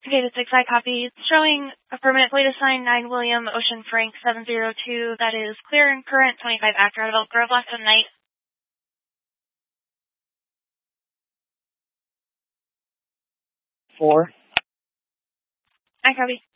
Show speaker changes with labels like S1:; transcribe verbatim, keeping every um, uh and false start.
S1: Okay, the six I copy. It's showing a permanent plate assigned nine William Ocean Frank seven zero two. That is clear and current twenty-five Actor out of Elk Grove last night.
S2: Four.
S1: I copy.